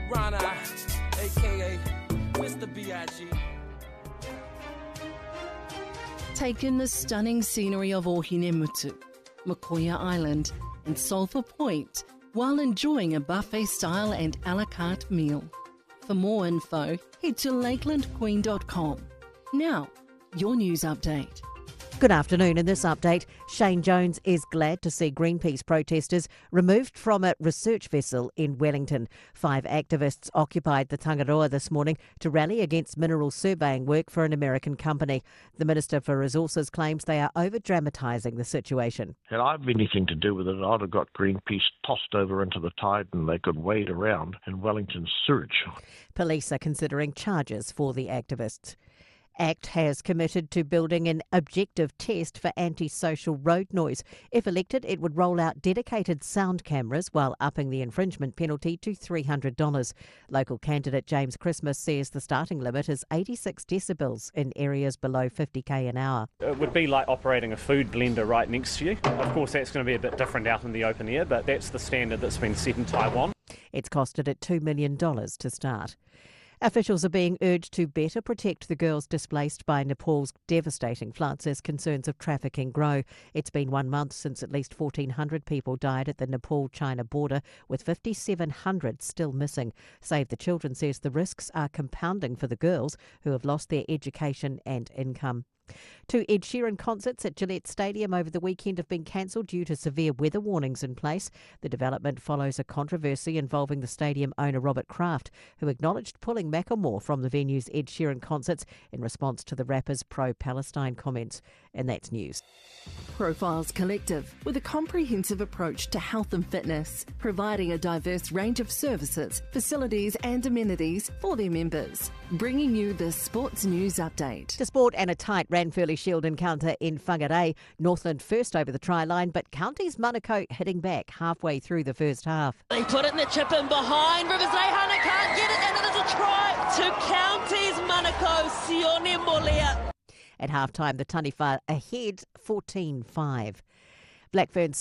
Rana, a.k.a. Mr. B.I.G. Take in the stunning scenery of Ohinemutu, Makoia Island and Sulphur Point while enjoying a buffet-style and a la carte meal. For more info, head to lakelandqueen.com. Now, your news update. Good afternoon. In this update, Shane Jones is glad to see Greenpeace protesters removed from a research vessel in Wellington. 5 activists occupied the Tangaroa this morning to rally against mineral surveying work for an American company. The Minister for Resources claims they are over-dramatising the situation. Had I had anything to do with it, I'd have got Greenpeace tossed over into the tide and they could wade around in Wellington's sewage. Police are considering charges for the activists. ACT has committed to building an objective test for antisocial road noise. If elected, it would roll out dedicated sound cameras while upping the infringement penalty to $300. Local candidate James Christmas says the starting limit is 86 decibels in areas below 50k an hour. It would be like operating a food blender right next to you. Of course, that's going to be a bit different out in the open air, but that's the standard that's been set in Taiwan. It's costed it $2 million to start. Officials are being urged to better protect the girls displaced by Nepal's devastating floods as concerns of trafficking grow. It's been 1 month since at least 1,400 people died at the Nepal-China border, with 5,700 still missing. Save the Children says the risks are compounding for the girls who have lost their education and income. 2 Ed Sheeran concerts at Gillette Stadium over the weekend have been cancelled due to severe weather warnings in place. The development follows a controversy involving the stadium owner Robert Kraft, who acknowledged pulling Macklemore from the venue's Ed Sheeran concerts in response to the rapper's pro-Palestine comments. And that's news. Profiles Collective, with a comprehensive approach to health and fitness, providing a diverse range of services, facilities and amenities for their members. Bringing you the Sports News Update. To sport and a tight Ranfurly Shield encounter in Whangarei. Northland first over the try line, but Counties Manukau hitting back halfway through the first half. They put it in the chip in behind. Rivers Leihana can't get it, and it is a try to Counties Manukau. Sione Molia. At half-time, the Taniwha ahead 14-5. Blackfern